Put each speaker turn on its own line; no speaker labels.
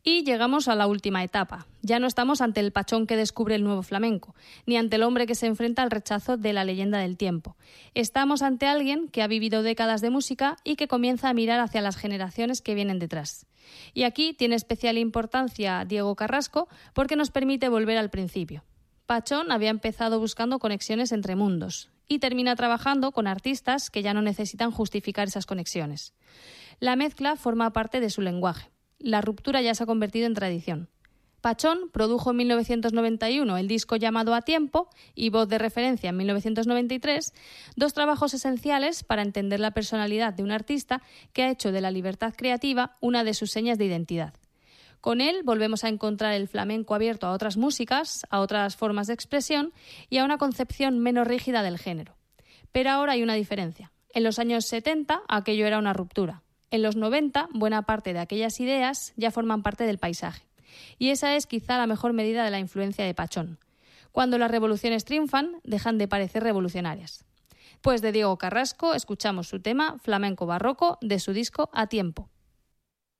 Y llegamos a la última etapa. Ya no estamos ante el pachón que descubre el nuevo flamenco, ni ante el hombre que se enfrenta al rechazo de la leyenda del tiempo. Estamos ante alguien que ha vivido décadas de música y que comienza a mirar hacia las generaciones que vienen detrás. Y aquí tiene especial importancia Diego Carrasco porque nos permite volver al principio. Pachón había empezado buscando conexiones entre mundos y termina trabajando con artistas que ya no necesitan justificar esas conexiones. La mezcla forma parte de su lenguaje. La ruptura ya se ha convertido en tradición. Pachón produjo en 1991 el disco llamado A Tiempo y Voz de Referencia en 1993, dos trabajos esenciales para entender la personalidad de un artista que ha hecho de la libertad creativa una de sus señas de identidad. Con él volvemos a encontrar el flamenco abierto a otras músicas, a otras formas de expresión y a una concepción menos rígida del género. Pero ahora hay una diferencia. En los años 70 aquello era una ruptura. En los 90, buena parte de aquellas ideas ya forman parte del paisaje. Y esa es quizá la mejor medida de la influencia de Pachón. Cuando las revoluciones triunfan, dejan de parecer revolucionarias. Pues de Diego Carrasco escuchamos su tema Flamenco Barroco de su disco A Tiempo.